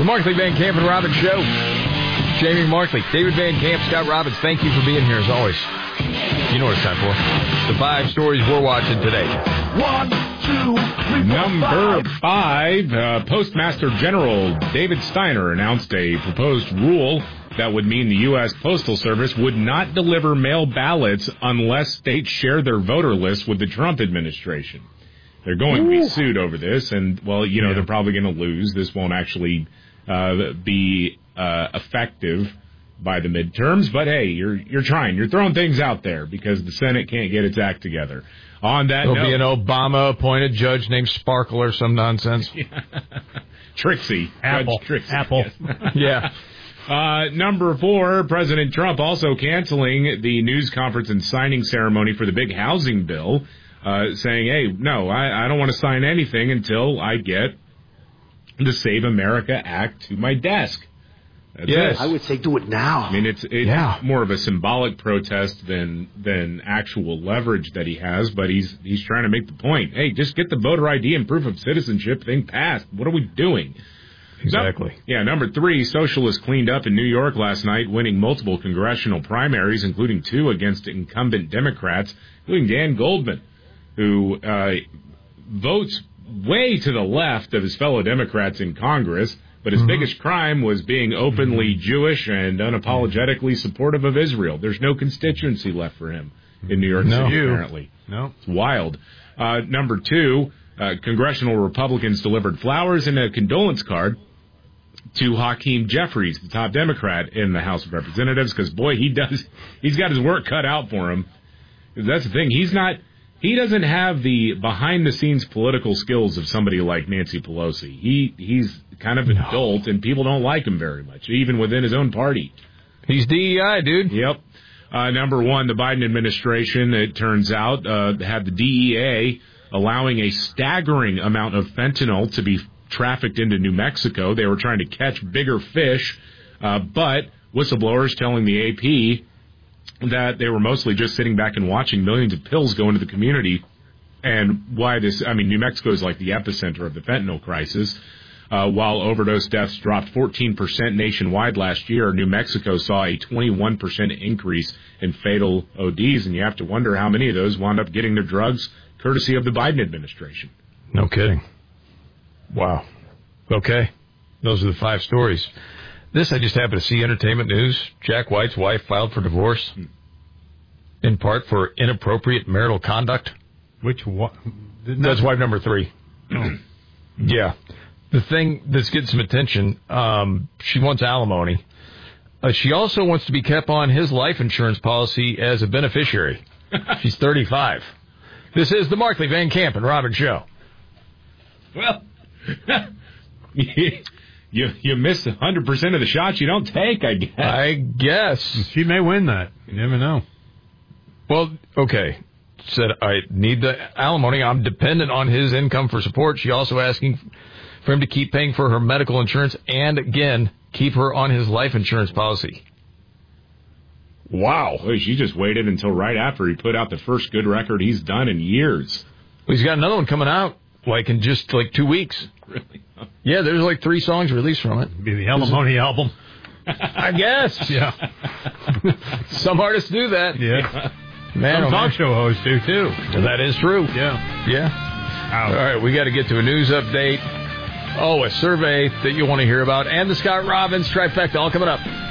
the Markley, Van Camp, and Robbins Show. Jamie Markley, David Van Camp, Scott Robbins, thank you for being here as always. You know what it's time for. The 5 stories we're watching today. 1, 2, 3, 4, Number 5, Postmaster General David Steiner announced a proposed rule that would mean the U.S. Postal Service would not deliver mail ballots unless states share their voter lists with the Trump administration. They're going to be sued over this, and, well, you know, they're probably going to lose. This won't actually be effective by the midterms, but hey, you're trying. You're throwing things out there because the Senate can't get its act together. On that There'll note, be an Obama-appointed judge named Sparkle or some nonsense. Trixie. Apple. Judge Trixie. Apple. Yes. Yeah. Number 4, President Trump also canceling the news conference and signing ceremony for the big housing bill, saying, hey, no, I don't want to sign anything until I get the Save America Act to my desk. That's yes. it. I would say do it now. I mean, it's more of a symbolic protest than actual leverage that he has, but he's trying to make the point. Hey, just get the voter ID and proof of citizenship thing passed. What are we doing? Exactly. Number 3, socialists cleaned up in New York last night, winning multiple congressional primaries, including 2 against incumbent Democrats, including Dan Goldman, who votes way to the left of his fellow Democrats in Congress, but his biggest crime was being openly Jewish and unapologetically supportive of Israel. There's no constituency left for him in New York City, apparently. No. It's wild. Number 2, congressional Republicans delivered flowers and a condolence card to Hakeem Jeffries, the top Democrat in the House of Representatives, because, boy, he's got his work cut out for him. That's the thing. He doesn't have the behind-the-scenes political skills of somebody like Nancy Pelosi. He's kind of an adult, and people don't like him very much, even within his own party. He's DEI, dude. Yep. Number 1, the Biden administration, it turns out, had the DEA allowing a staggering amount of fentanyl to be trafficked into New Mexico. They were trying to catch bigger fish, but whistleblowers telling the AP that they were mostly just sitting back and watching millions of pills go into the community. And why this, I mean, New Mexico is like the epicenter of the fentanyl crisis. While overdose deaths dropped 14% nationwide last year, New Mexico saw a 21% increase in fatal ODs, and you have to wonder how many of those wound up getting their drugs courtesy of the Biden administration. No kidding. Wow. Okay. Those are the 5 stories. This, I just happened to see entertainment news. Jack White's wife filed for divorce, in part for inappropriate marital conduct. Which one? That's wife number 3. Oh. Yeah. The thing that's getting some attention, she wants alimony. She also wants to be kept on his life insurance policy as a beneficiary. She's 35. This is the Markley, Van Camp, and Robbins Show. Well, you miss 100% of the shots you don't take, I guess. I guess. She may win that. You never know. Well, okay. Said, I need the alimony. I'm dependent on his income for support. She also asking for him to keep paying for her medical insurance and, again, keep her on his life insurance policy. Wow. Boy, she just waited until right after he put out the first good record he's done in years. Well, he's got another one coming out, in just 2 weeks. Really? Yeah, there's 3 songs released from it. Be the alimony album. I guess. Yeah. Some artists do that. Yeah. Man, some talk show hosts do, too. That is true. Yeah. Yeah. All right, we got to get to a news update. Oh, a survey that you want to hear about. And the Scott Robbins trifecta all coming up.